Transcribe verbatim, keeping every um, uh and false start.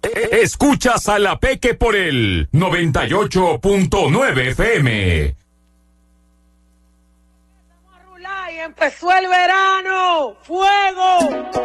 Escuchas a La Peque por el noventa y ocho punto nueve F M. Empezó el verano, fuego.